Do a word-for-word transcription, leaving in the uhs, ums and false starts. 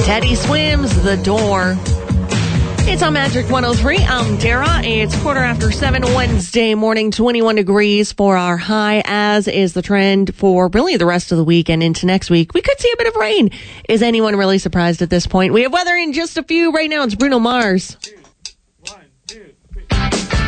Teddy Swims, The Door. It's on Magic one oh three. I'm Dara. It's quarter after seven Wednesday morning, twenty-one degrees for our high, as is the trend for really the rest of the week and into next week. We could see a bit of rain. Is anyone really surprised at this point? We have weather in just a few. Right now, it's Bruno Mars.